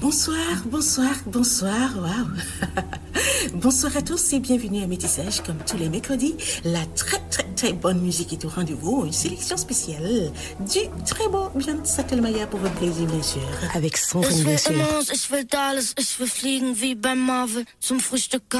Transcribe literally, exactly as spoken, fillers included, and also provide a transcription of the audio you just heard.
Bonsoir, bonsoir, bonsoir, waouh. Bonsoir à tous et bienvenue à Métissage comme tous les mercredis. La très très très bonne musique est au rendez-vous. Une sélection spéciale du très beau Björn Sattelmeier pour votre plaisir, bien sûr. Avec son Ich will bien sûr. Immos, ich will Dallas, ich will fliegen wie beim Marvel zum Frühstück.